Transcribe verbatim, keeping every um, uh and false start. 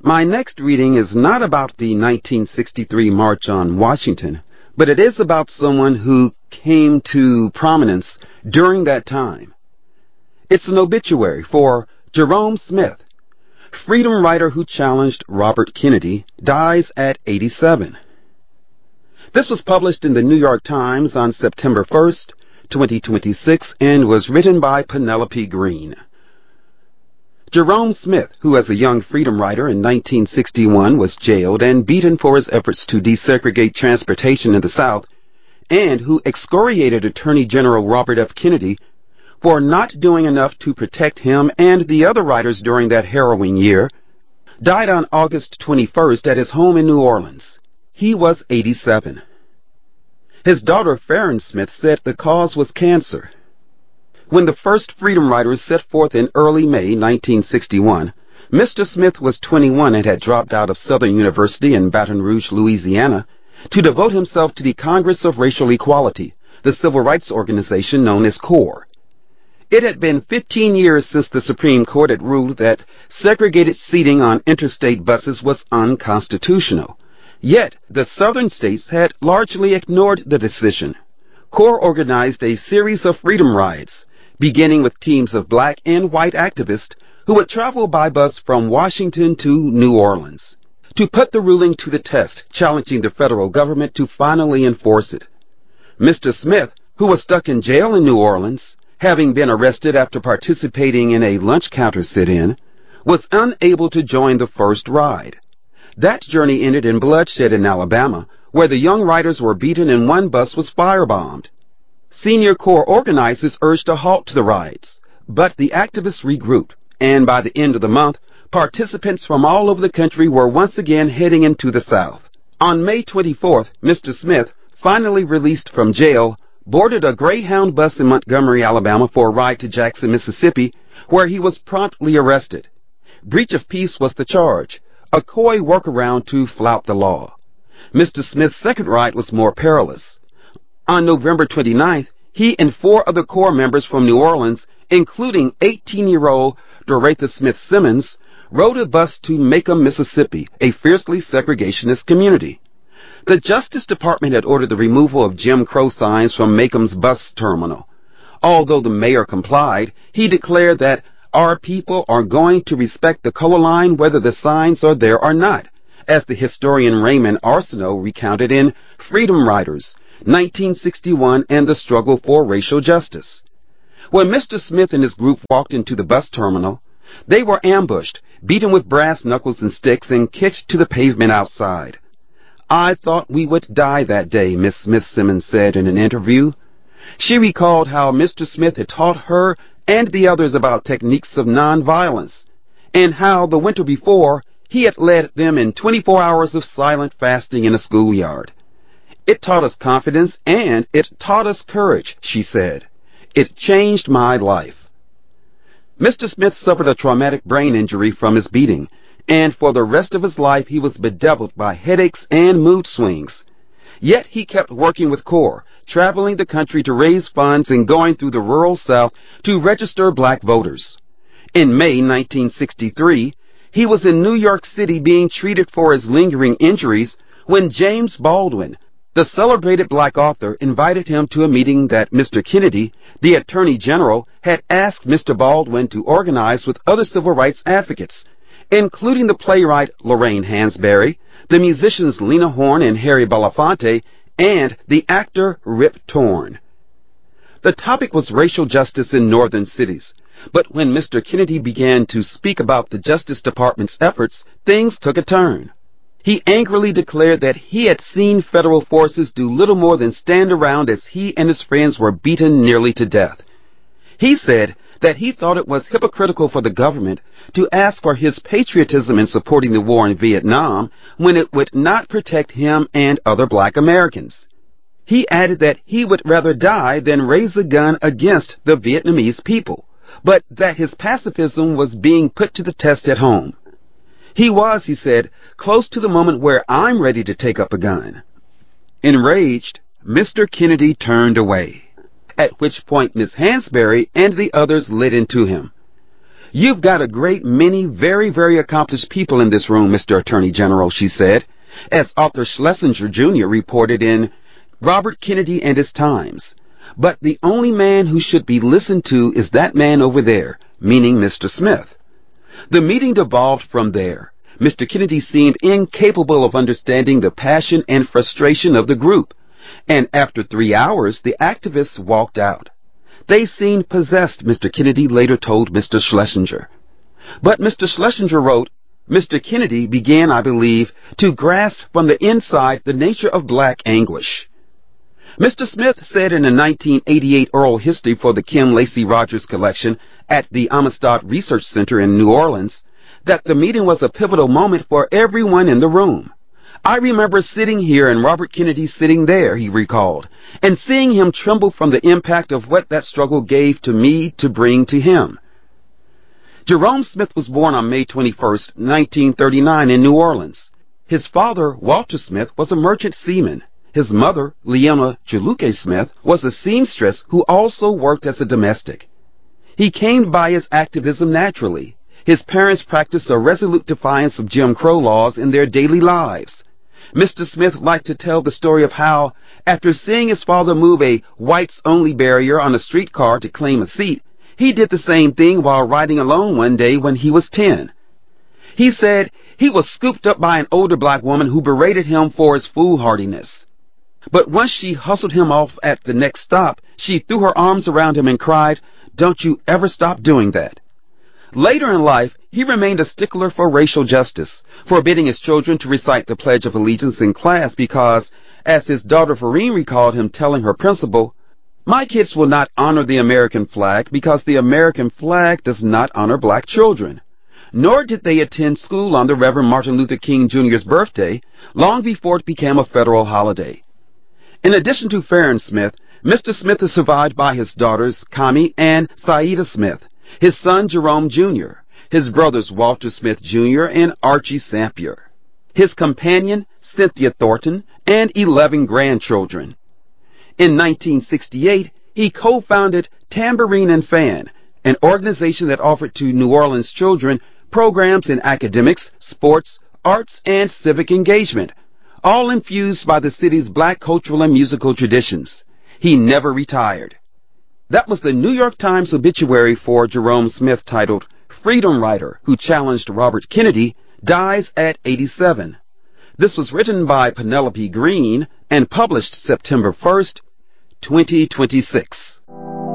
My next reading is not about the nineteen sixty-three March on Washington, but it is about someone who came to prominence during that time. It's an obituary for Jerome Smith, freedom rider who challenged Robert Kennedy, dies at eighty-seven. This was published in the New York Times on September first, twenty twenty-six, and was written by Penelope Green. Jerome Smith, who as a young freedom rider in nineteen sixty-one was jailed and beaten for his efforts to desegregate transportation in the South, and who excoriated Attorney General Robert F. Kennedy for not doing enough to protect him and the other riders during that harrowing year, died on August twenty-first at his home in New Orleans. He was eighty-seven. His daughter Farron Smith said the cause was cancer. When the first Freedom Riders set forth in early May nineteen sixty-one, Mister Smith was twenty-one and had dropped out of Southern University in Baton Rouge, Louisiana, to devote himself to the Congress of Racial Equality, the civil rights organization known as CORE. It had been fifteen years since the Supreme Court had ruled that segregated seating on interstate buses was unconstitutional. Yet, the southern states had largely ignored the decision. CORE organized a series of freedom rides, beginning with teams of black and white activists who would travel by bus from Washington to New Orleans to put the ruling to the test, challenging the federal government to finally enforce it. Mister Smith, who was stuck in jail in New Orleans, having been arrested after participating in a lunch counter sit-in, was unable to join the first ride. That journey ended in bloodshed in Alabama, where the young riders were beaten and one bus was firebombed. Senior CORE organizers urged a halt to the rides, but the activists regrouped, and by the end of the month, participants from all over the country were once again heading into the South. On May twenty-fourth, Mister Smith, finally released from jail, boarded a Greyhound bus in Montgomery, Alabama for a ride to Jackson, Mississippi, where he was promptly arrested. Breach of peace was the charge, a coy workaround to flout the law. Mister Smith's second ride was more perilous. On November twenty-ninth, he and four other CORE members from New Orleans, including eighteen-year-old Doretha Smith Simmons, rode a bus to Macomb, Mississippi, a fiercely segregationist community. The Justice Department had ordered the removal of Jim Crow signs from Macomb's bus terminal. Although the mayor complied, he declared that our people are going to respect the color line whether the signs are there or not, as the historian Raymond Arsenault recounted in Freedom Riders, nineteen sixty-one and the Struggle for Racial Justice. When Mister Smith and his group walked into the bus terminal, they were ambushed, beaten with brass knuckles and sticks, and kicked to the pavement outside. I thought we would die that day, Miss Smith Simmons said in an interview. She recalled how Mister Smith had taught her and the others about techniques of nonviolence, and how the winter before he had led them in twenty-four hours of silent fasting in a schoolyard. It taught us confidence and it taught us courage, she said. It changed my life. Mister Smith suffered a traumatic brain injury from his beating, and for the rest of his life he was bedeviled by headaches and mood swings. Yet he kept working with CORE, traveling the country to raise funds and going through the rural South to register black voters. In May nineteen sixty-three, he was in New York City being treated for his lingering injuries when James Baldwin, the celebrated black author, invited him to a meeting that Mister Kennedy, the Attorney General, had asked Mister Baldwin to organize with other civil rights advocates, including the playwright Lorraine Hansberry, the musicians Lena Horne and Harry Belafonte, and the actor Rip Torn. The topic was racial justice in northern cities, but when Mister Kennedy began to speak about the Justice Department's efforts, things took a turn. He angrily declared that he had seen federal forces do little more than stand around as he and his friends were beaten nearly to death. He said that he thought it was hypocritical for the government to ask for his patriotism in supporting the war in Vietnam when it would not protect him and other black Americans. He added that he would rather die than raise a gun against the Vietnamese people, but that his pacifism was being put to the test at home. He was, he said, close to the moment where I'm ready to take up a gun. Enraged, Mister Kennedy turned away, at which point Miss Hansberry and the others lit into him. "You've got a great many very, very accomplished people in this room, Mister Attorney General," she said, as Arthur Schlesinger Junior reported in Robert Kennedy and His Times. "But the only man who should be listened to is that man over there," meaning Mister Smith. The meeting devolved from there. Mister Kennedy seemed incapable of understanding the passion and frustration of the group, and after three hours, the activists walked out. They seemed possessed, Mister Kennedy later told Mister Schlesinger. But Mister Schlesinger wrote, "Mister Kennedy began, I believe, to grasp from the inside the nature of black anguish." Mister Smith said in a nineteen eighty-eight oral history for the Kim Lacey Rogers collection at the Amistad Research Center in New Orleans that the meeting was a pivotal moment for everyone in the room. "I remember sitting here and Robert Kennedy sitting there," he recalled, "and seeing him tremble from the impact of what that struggle gave to me to bring to him." Jerome Smith was born on May twenty-first, nineteen thirty-nine in New Orleans. His father, Walter Smith, was a merchant seaman. His mother, Leona Juluke Smith, was a seamstress who also worked as a domestic. He came by his activism naturally. His parents practiced a resolute defiance of Jim Crow laws in their daily lives. Mister Smith liked to tell the story of how, after seeing his father move a whites-only barrier on a streetcar to claim a seat, he did the same thing while riding alone one day when he was ten. He said he was scooped up by an older black woman who berated him for his foolhardiness. But once she hustled him off at the next stop, she threw her arms around him and cried, "Don't you ever stop doing that." Later in life, he remained a stickler for racial justice, forbidding his children to recite the Pledge of Allegiance in class because, as his daughter Farine recalled him telling her principal, "My kids will not honor the American flag because the American flag does not honor black children." Nor did they attend school on the Reverend Martin Luther King Junior's birthday, long before it became a federal holiday. In addition to Farron Smith, Mister Smith is survived by his daughters, Kami and Saida Smith, his son Jerome Junior, his brothers Walter Smith Junior and Archie Sampier, his companion Cynthia Thornton, and eleven grandchildren. In nineteen sixty-eight, he co-founded Tambourine and Fan, an organization that offered to New Orleans children programs in academics, sports, arts, and civic engagement, all infused by the city's black cultural and musical traditions. He never retired. That was the New York Times obituary for Jerome Smith titled, "Freedom Rider Who Challenged Robert Kennedy Dies at eighty-seven. This was written by Penelope Green and published September first, twenty twenty-six.